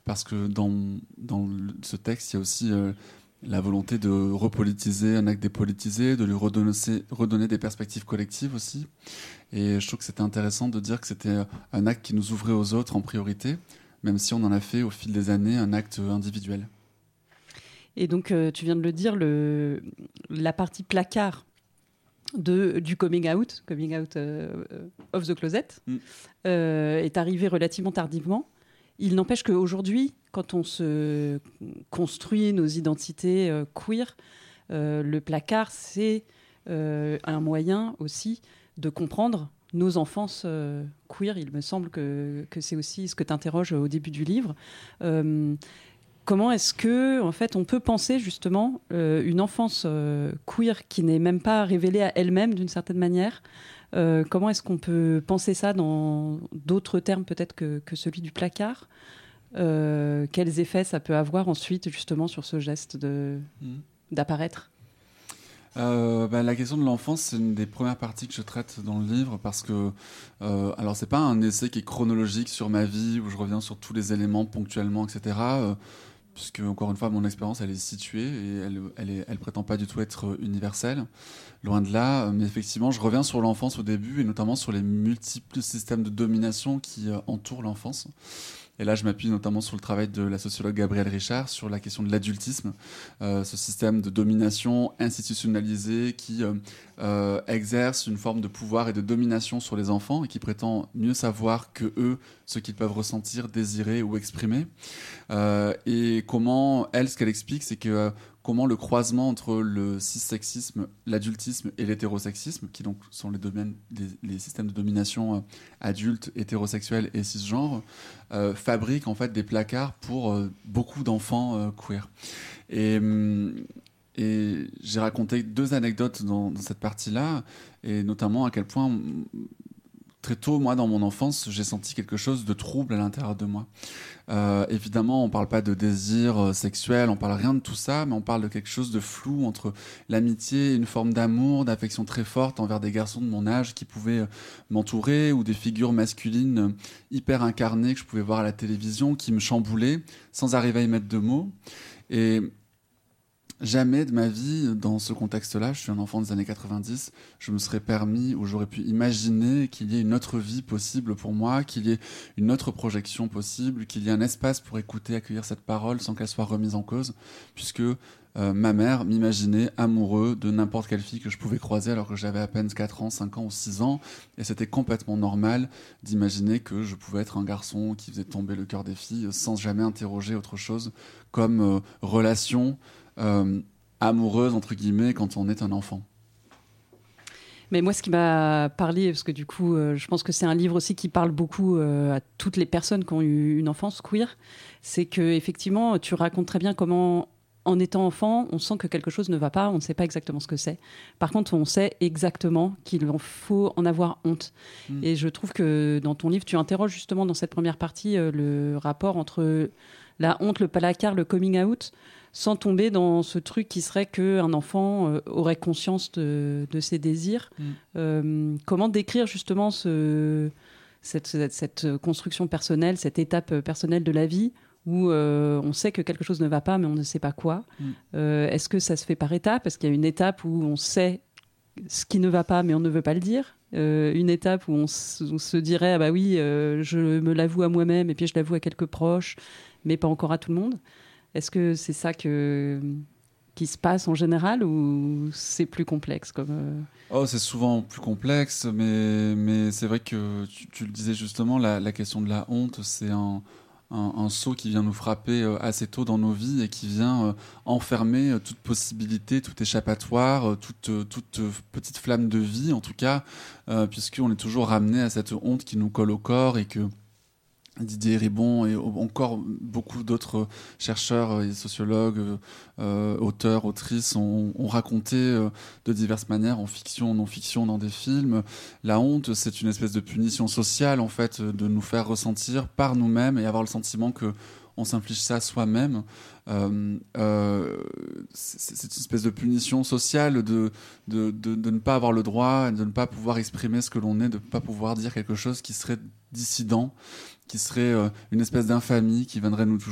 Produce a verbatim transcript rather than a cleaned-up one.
parce que dans, dans le- ce texte, il y a aussi euh, la volonté de repolitiser un acte dépolitisé, de lui redonner, redonner des perspectives collectives aussi. Et je trouve que c'était intéressant de dire que c'était un acte qui nous ouvrait aux autres en priorité, même si on en a fait au fil des années un acte individuel. Et donc, euh, tu viens de le dire, le, la partie placard de, du coming out, coming out euh, of the closet, mm. euh, est arrivé relativement tardivement. Il n'empêche qu'aujourd'hui, quand on se construit nos identités euh, queer, euh, le placard, c'est euh, un moyen aussi de comprendre nos enfances euh, queer. Il me semble que, que c'est aussi ce que tu interroges au début du livre. Euh, Comment est-ce que, en fait, on peut penser justement euh, une enfance euh, queer qui n'est même pas révélée à elle-même d'une certaine manière euh, Comment est-ce qu'on peut penser ça dans d'autres termes peut-être que, que celui du placard euh, Quels effets ça peut avoir ensuite justement sur ce geste de, mmh. d'apparaître Euh, bah, la question de l'enfance, c'est une des premières parties que je traite dans le livre parce que, euh, alors c'est pas un essai qui est chronologique sur ma vie où je reviens sur tous les éléments ponctuellement, et cetera. Euh, puisque encore une fois, mon expérience, elle est située et elle, elle, est, elle prétend pas du tout être universelle, loin de là. Mais effectivement, je reviens sur l'enfance au début et notamment sur les multiples systèmes de domination qui euh, entourent l'enfance. Et là, je m'appuie notamment sur le travail de la sociologue Gabrielle Richard sur la question de l'adultisme, euh, ce système de domination institutionnalisé qui euh, euh, exerce une forme de pouvoir et de domination sur les enfants et qui prétend mieux savoir que eux ce qu'ils peuvent ressentir, désirer ou exprimer. Euh, et comment, elle, ce qu'elle explique, c'est que euh, comment le croisement entre le cissexisme, l'adultisme et l'hétérosexisme, qui donc sont les domaines, les, les systèmes de domination euh, adultes, hétérosexuels et cisgenres, euh, fabriquent en fait des placards pour euh, beaucoup d'enfants euh, queer. Et, et j'ai raconté deux anecdotes dans, dans cette partie-là, et notamment à quel point très tôt, moi, dans mon enfance, j'ai senti quelque chose de trouble à l'intérieur de moi. Euh, évidemment, on ne parle pas de désir euh, sexuel, on ne parle rien de tout ça, mais on parle de quelque chose de flou entre l'amitié, une forme d'amour, d'affection très forte envers des garçons de mon âge qui pouvaient euh, m'entourer, ou des figures masculines euh, hyper incarnées que je pouvais voir à la télévision, qui me chamboulaient, sans arriver à y mettre de mots. Et jamais de ma vie, dans ce contexte-là, je suis un enfant des années quatre-vingt-dix, je me serais permis ou j'aurais pu imaginer qu'il y ait une autre vie possible pour moi, qu'il y ait une autre projection possible, qu'il y ait un espace pour écouter, accueillir cette parole sans qu'elle soit remise en cause, puisque euh, ma mère m'imaginait amoureux de n'importe quelle fille que je pouvais croiser alors que j'avais à peine quatre ans, cinq ans ou six ans, et c'était complètement normal d'imaginer que je pouvais être un garçon qui faisait tomber le cœur des filles sans jamais interroger autre chose comme euh, relation Euh, amoureuse entre guillemets quand on est un enfant. Mais moi, ce qui m'a parlé, parce que du coup, euh, je pense que c'est un livre aussi qui parle beaucoup euh, à toutes les personnes qui ont eu une enfance queer, c'est que effectivement, tu racontes très bien comment, en étant enfant, on sent que quelque chose ne va pas, on ne sait pas exactement ce que c'est. Par contre, on sait exactement qu'il faut en avoir honte. Mmh. Et je trouve que dans ton livre, tu interroges justement dans cette première partie euh, le rapport entre la honte, le placard, le coming out, sans tomber dans ce truc qui serait qu'un enfant euh, aurait conscience de, de ses désirs. Mmh. Euh, comment décrire justement ce, cette, cette, cette construction personnelle, cette étape personnelle de la vie où euh, on sait que quelque chose ne va pas, mais on ne sait pas quoi. Mmh. Euh, est-ce que ça se fait par étapes ? Est-ce qu'il y a une étape où on sait ce qui ne va pas, mais on ne veut pas le dire ? Euh, une étape où on, s- on se dirait « Ah bah oui, euh, je me l'avoue à moi-même et puis je l'avoue à quelques proches, mais pas encore à tout le monde ». Est-ce que c'est ça que, qui se passe en général ou c'est plus complexe comme euh... Oh, c'est souvent plus complexe, mais, mais c'est vrai que tu, tu le disais justement, la, la question de la honte, c'est un, un, un sceau qui vient nous frapper assez tôt dans nos vies et qui vient euh, enfermer toute possibilité, tout échappatoire, toute, toute petite flamme de vie, en tout cas, euh, puisqu'on est toujours ramené à cette honte qui nous colle au corps et que Didier Ribon et encore beaucoup d'autres chercheurs et sociologues, euh, auteurs, autrices ont, ont raconté euh, de diverses manières, en fiction, en non-fiction, dans des films. La honte, c'est une espèce de punition sociale, en fait, de nous faire ressentir par nous-mêmes et avoir le sentiment que on s'inflige ça soi-même. Euh, euh, c'est, c'est une espèce de punition sociale de, de, de, de ne pas avoir le droit, de ne pas pouvoir exprimer ce que l'on est, de ne pas pouvoir dire quelque chose qui serait dissident, qui serait euh, une espèce d'infamie qui viendrait nous